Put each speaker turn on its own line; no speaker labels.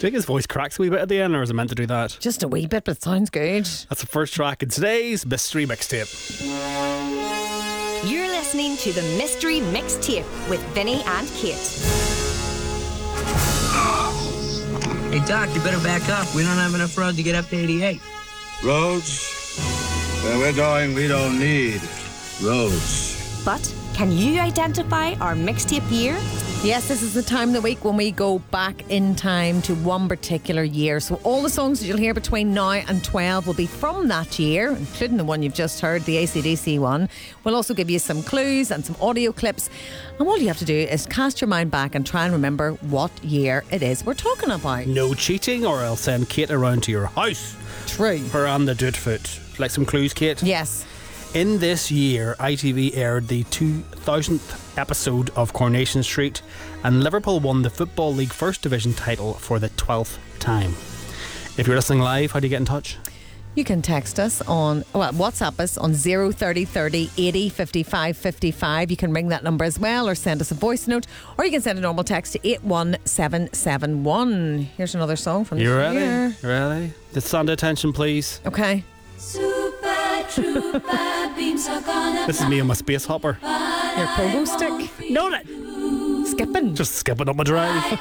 think his voice cracks a wee bit at the end, or is it meant to do that?
Just a wee bit, but it sounds good.
That's the first track in today's Mystery Mixtape.
You're listening to the Mystery Mixtape with Vinny and Kate.
Hey, Doc, you better back up. We don't have enough road to get up to 88.
Roads? Where we're going, we don't need roads.
But can you identify our mixtape year?
Yes, this is the time of the week when we go back in time to one particular year. So all the songs that you'll hear between now and 12 will be from that year, including the one you've just heard, the AC/DC one. We'll also give you some clues and some audio clips. And all you have to do is cast your mind back and try and remember what year it is we're talking about.
No cheating, or I'll send Kate around to your house.
True.
Her on the Doodfoot. Like some clues, Kate?
Yes.
In this year, ITV aired the 2000th episode of Coronation Street, and Liverpool won the Football League First Division title for the 12th time. If you're listening live, how do you get in touch?
You can text us on, WhatsApp us on 03030 80 55 55. You can ring that number as well, or send us a voice note, or you can send a normal text to 81771. Here's another song from
You
this
ready?
year.
You ready? Let's stand attention, please.
Okay.
This is me on my space hopper.
Your pogo stick.
No, that.
Skipping.
Just skipping up my drive.